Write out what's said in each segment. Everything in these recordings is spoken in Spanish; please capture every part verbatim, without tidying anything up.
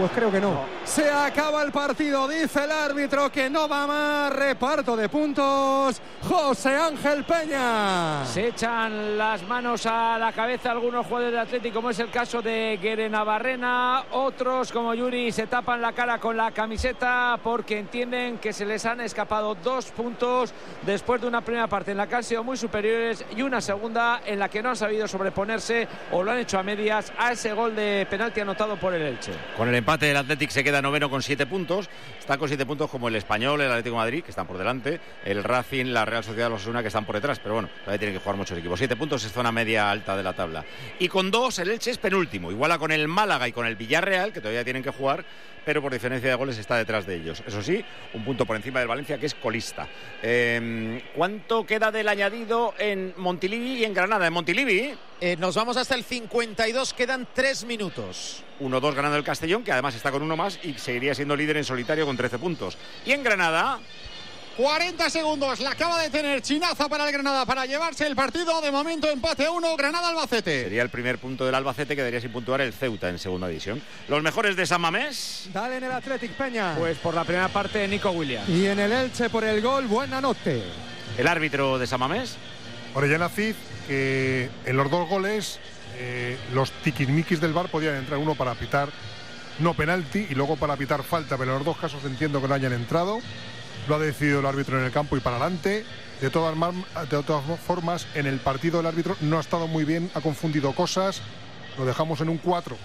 Pues creo que no. no. Se acaba el partido, dice el árbitro que no va más. Reparto de puntos. José Ángel Peña. Se echan las manos a la cabeza algunos jugadores del Atlético, como es el caso de Guerenabarrena. Otros, como Yuri, se tapan la cara con la camiseta porque entienden que se les han escapado dos puntos después de una primera parte en la que han sido muy superiores y una segunda en la que no han sabido sobreponerse o lo han hecho a medias a ese gol de penalti anotado por el Elche. Con el empate el Athletic se queda noveno con siete puntos. Está con siete puntos como el Español, el Atlético de Madrid, que están por delante, el Racing, la Real Sociedad, los Osasuna, que están por detrás, pero bueno, todavía tienen que jugar muchos equipos. Siete puntos es zona media alta de la tabla. Y con dos el Elche es penúltimo, iguala con el Málaga y con el Villarreal, que todavía tienen que jugar, pero por diferencia de goles está detrás de ellos. Eso sí, un punto por encima del Valencia, que es colista. Eh, ¿Cuánto queda del añadido en Montilivi y en Granada? En Montilivi eh, nos vamos hasta el cincuenta y dos, quedan tres minutos. uno dos ganando el Castellón, que además está con uno más y seguiría siendo líder en solitario con trece puntos. Y en Granada... cuarenta segundos, la acaba de tener Chinaza para el Granada para llevarse el partido. De momento empate a uno, Granada-Albacete. Sería el primer punto del Albacete, que daría sin puntuar el Ceuta en segunda división. Los mejores de San Mamés. Dale en el Athletic, Peña. Pues por la primera parte, Nico Williams. Y en el Elche por el gol, buena noche. El árbitro de San Mamés. Orellana Cid, que en los dos goles eh, los tiquismiquis del V A R podían entrar, uno para pitar no penalti y luego para pitar falta, pero en los dos casos entiendo que no hayan entrado. Lo ha decidido el árbitro en el campo y para adelante. De todas, de todas formas, en el partido el árbitro no ha estado muy bien, ha confundido cosas. Lo dejamos en un cuatro.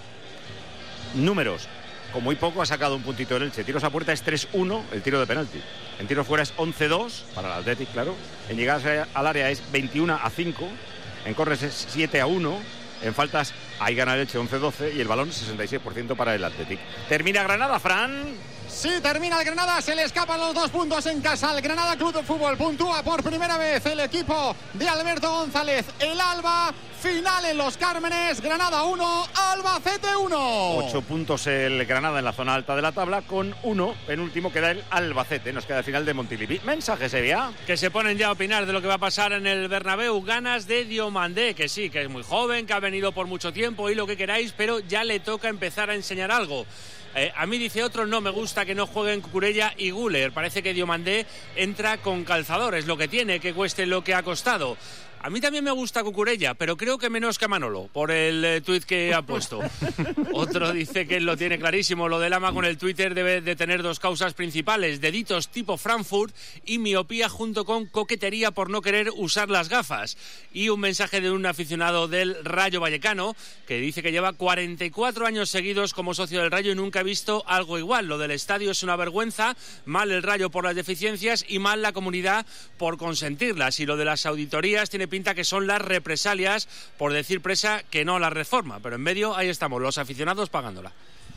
Números. Con muy poco ha sacado un puntito el Elche. Tiros a puerta es tres uno, el tiro de penalti. En tiros fuera es once dos, para el Athletic, claro. En llegadas al área es veintiuno a cinco. En corres es siete a uno. En faltas, ahí gana el Elche once doce. Y el balón sesenta y seis por ciento para el Athletic. Termina Granada, Fran. Sí, termina el Granada, se le escapan los dos puntos en casa. El Granada Club de Fútbol puntúa por primera vez el equipo de Alberto González. El Alba, final en Los Cármenes. Granada uno, Albacete uno. Ocho puntos el Granada en la zona alta de la tabla. Con uno, penúltimo, queda el Albacete. Nos queda el final de Montilivi. Mensaje, Sevilla. Que se ponen ya a opinar de lo que va a pasar en el Bernabéu. Ganas de Diomandé, que sí, que es muy joven, que ha venido por mucho tiempo y lo que queráis, pero ya le toca empezar a enseñar algo. Eh, a mí, dice otro, no me gusta que no jueguen Cucurella y Güler. Parece que Diomandé entra con calzador, es lo que tiene, que cueste lo que ha costado. A mí también me gusta Cucurella, pero creo que menos que a Manolo, por el eh, tuit que ha puesto. Otro dice que él lo tiene clarísimo. Lo del Ama con el Twitter debe de tener dos causas principales: deditos tipo Frankfurt y miopía junto con coquetería por no querer usar las gafas. Y un mensaje de un aficionado del Rayo Vallecano que dice que lleva cuarenta y cuatro años seguidos como socio del Rayo y nunca ha visto algo igual. Lo del estadio es una vergüenza, mal el Rayo por las deficiencias y mal la comunidad por consentirlas. Y lo de las auditorías tiene pinta que son las represalias por decir Presa que no la reforma, pero en medio ahí estamos, los aficionados pagándola.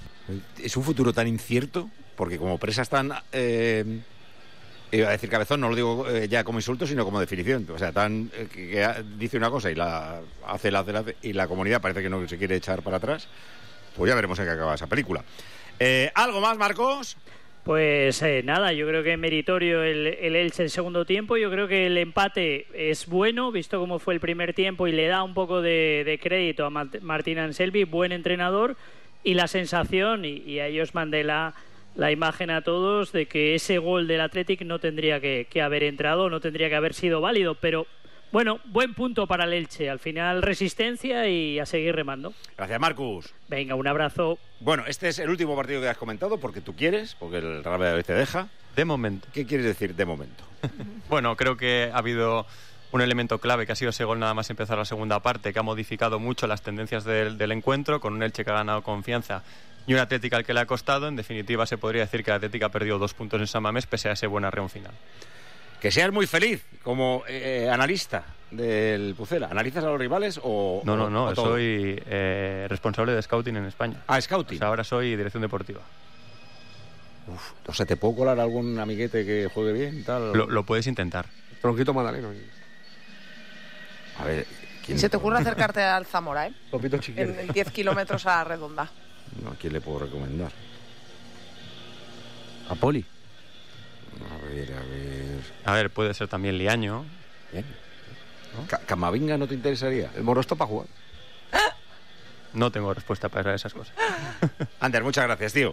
Es un futuro tan incierto, porque como Presa están... Eh, iba a decir cabezón, no lo digo eh, ya como insulto, sino como definición. O sea, tan eh, que, que dice una cosa y la hace, la hace, la hace, y la comunidad parece que no se quiere echar para atrás. Pues ya veremos en qué acaba esa película. Eh, ¿Algo más, Marcos? Pues eh, nada, yo creo que meritorio el, el Elche en segundo tiempo. Yo creo que el empate es bueno, visto cómo fue el primer tiempo, y le da un poco de, de crédito a Martín Anselmi, buen entrenador, y la sensación, y, y ahí os mandé la, la imagen a todos, de que ese gol del Athletic no tendría que, que haber entrado, no tendría que haber sido válido, pero... Bueno, buen punto para el Elche. Al final, resistencia y a seguir remando. Gracias, Marcus. Venga, un abrazo. Bueno, este es el último partido que has comentado porque tú quieres, porque el Real Valladolid te deja. De momento. ¿Qué quieres decir de momento? Bueno, creo que ha habido un elemento clave, que ha sido ese gol nada más empezar la segunda parte, que ha modificado mucho las tendencias del, del encuentro, con un Elche que ha ganado confianza y un Atlético al que le ha costado. En definitiva, se podría decir que el Atlético ha perdido dos puntos en San Mamés pese a ese buen arreón final. Que seas muy feliz como eh, analista del Pucela. ¿Analizas a los rivales o...? No, no, no, o soy eh, responsable de scouting en España. Ah, scouting. O sea, ahora soy dirección deportiva. Uf, no sé, ¿te puedo colar algún amiguete que juegue bien? Tal? Lo, lo puedes intentar. Tronquito Madaleno. A ver... ¿quién Se te ocurre acercarte al Zamora, ¿eh? Lopito Chiquero. En diez kilómetros a la redonda. No, ¿a quién le puedo recomendar? ¿A Poli? A ver, a ver... A ver, puede ser también Liaño. Bien. ¿No? ¿Camavinga no te interesaría? El Moro está para jugar. No tengo respuesta para esas cosas. Ander, muchas gracias, tío.